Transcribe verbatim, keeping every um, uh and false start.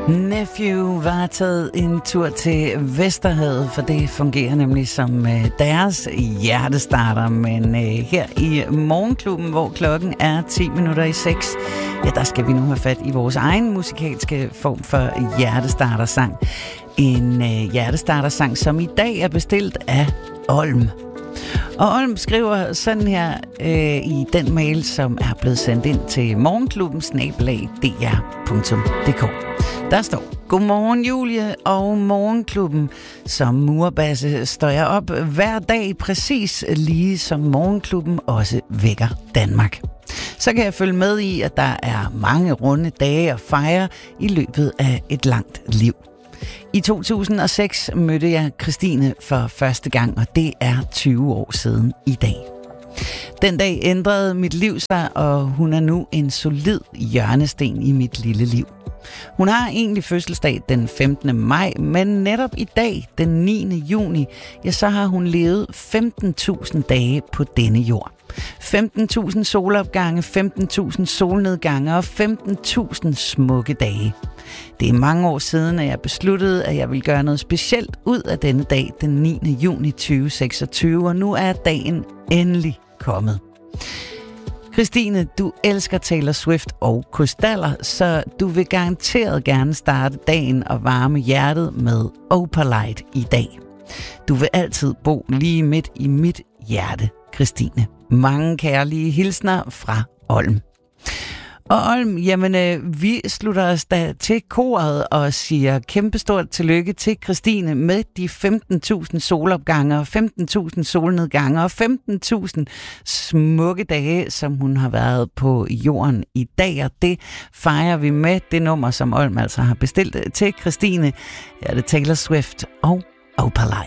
Nephew var taget en tur til Vesterhavet, for det fungerer nemlig som øh, deres hjertestarter. Men øh, her i Morgenklubben, hvor klokken er ti minutter i seks, ja, der skal vi nu have fat i vores egen musikalske form for hjertestartersang. En øh, hjertestartersang, som i dag er bestilt af Olm. Og Olm skriver sådan her øh, i den mail, som er blevet sendt ind til morgenklubben snabel-a d r punktum d k. Der står: Godmorgen Julie og Morgenklubben. Som murbasse står jeg op hver dag, præcis lige som Morgenklubben også vækker Danmark. Så kan jeg følge med i, at der er mange runde dage at fejre i løbet af et langt liv. I to tusind og seks mødte jeg Christine for første gang, og det er tyve år siden i dag. Den dag ændrede mit liv sig, og hun er nu en solid hjørnesten i mit lille liv. Hun har egentlig fødselsdag den femtende maj, men netop i dag, den niende juni, ja, så har hun levet femten tusind dage på denne jord. femten tusind solopgange, femten tusind solnedgange og femten tusind smukke dage. Det er mange år siden, at jeg besluttede, at jeg ville gøre noget specielt ud af denne dag, den niende juni tyve seksogtyve, og nu er dagen endelig kommet. Christine, du elsker Taylor Swift og krystaller, så du vil garanteret gerne starte dagen og varme hjertet med Opalite i dag. Du vil altid bo lige midt i mit hjerte, Christine. Mange kærlige hilsner fra Olm. Og Olm, jamen øh, vi slutter os da til koret og siger kæmpestort tillykke til Christine med de femten tusind solopgange og femten tusind solnedgange og femten tusind smukke dage, som hun har været på jorden i dag. Og det fejrer vi med det nummer, som Olm altså har bestilt til Christine. Ja, det er Taylor Swift og Opalite.